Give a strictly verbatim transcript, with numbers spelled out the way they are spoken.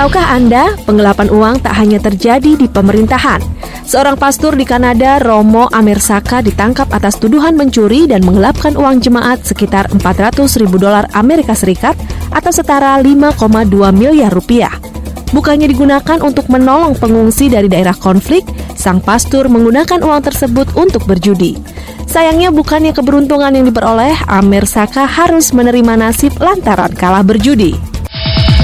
Tahukah Anda, penggelapan uang tak hanya terjadi di pemerintahan. Seorang pastor di Kanada, Romo Amersaka, ditangkap atas tuduhan mencuri dan menggelapkan uang jemaat sekitar empat ratus ribu dolar Amerika Serikat atau setara lima koma dua miliar rupiah. Bukannya digunakan untuk menolong pengungsi dari daerah konflik, sang pastor menggunakan uang tersebut untuk berjudi. Sayangnya bukannya keberuntungan yang diperoleh, Amersaka harus menerima nasib lantaran kalah berjudi.